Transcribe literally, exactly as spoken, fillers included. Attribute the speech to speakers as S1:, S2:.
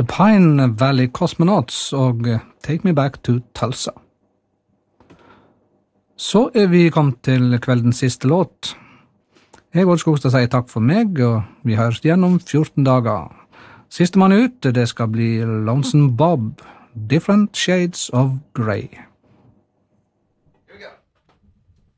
S1: Pine Valley Cosmonauts og Take Me Back to Tulsa. Så er vi kommet til kveldens siste låt. Jeg Odd Skogstad sier takk for meg, og vi høres igjen om fjorten dager. Siste mann ut, det skal bli Lonesome Bob, Different Shades of Grey.